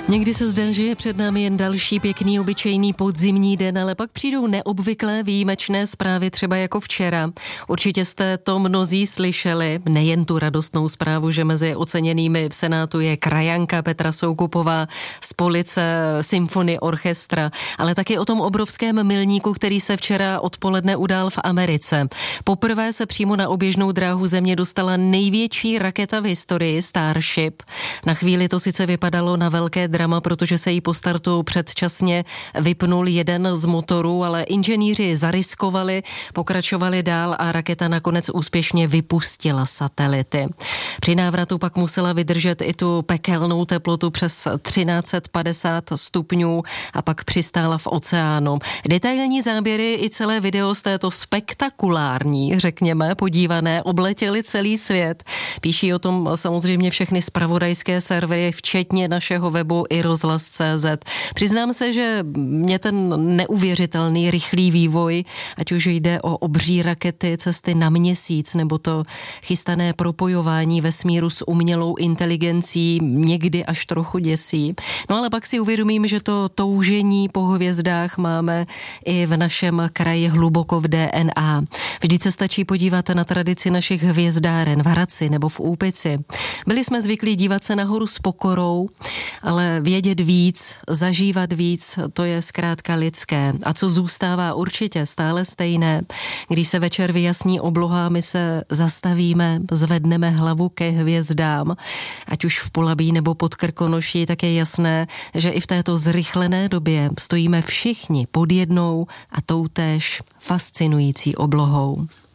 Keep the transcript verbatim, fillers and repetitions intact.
Někdy se zdá, že je před námi jen další pěkný, obyčejný podzimní den, ale pak přijdou neobvyklé výjimečné zprávy, třeba jako včera. Určitě jste to mnozí slyšeli, nejen tu radostnou zprávu, že mezi oceněnými v Senátu je krajanka Petra Soukupová z Police Symphony Orchestra, ale taky o tom obrovském milníku, který se včera odpoledne udál v Americe. Poprvé se přímo na oběžnou dráhu Země dostala největší raketa v historii, Starship. Na chvíli to sice vypadalo na velké drama, protože se jí po startu předčasně vypnul jeden z motorů, ale inženýři zariskovali, pokračovali dál a raketa nakonec úspěšně vypustila satelity. Při návratu pak musela vydržet i tu pekelnou teplotu přes třináct set padesát stupňů a pak přistála v oceánu. Detailní záběry i celé video z této spektakulární, řekněme, podívané, obletěly celý svět. Píší o tom samozřejmě všechny zpravodajské servery, včetně našeho webu i rozhlas tečka cé zet. Přiznám se, že mě ten neuvěřitelný rychlý vývoj, ať už jde o obří rakety, cesty na Měsíc, nebo to chystané propojování vesmíru s umělou inteligencí, někdy až trochu děsí. No ale pak si uvědomím, že to toužení po hvězdách máme i v našem kraji hluboko v dé en á. Vždyť se stačí podívat na tradici našich hvězdáren v Hradci nebo v Úpici. Byli jsme zvyklí dívat se nahoru s pokorou, ale vědět víc, zažívat víc, to je zkrátka lidské. A co zůstává určitě stále stejné, když se večer vyjasní obloha, my se zastavíme, zvedneme hlavu ke hvězdám, ať už v Polabí nebo pod Krkonoší, tak je jasné, že i v této zrychlené době stojíme všichni pod jednou a toutéž fascinující oblohou.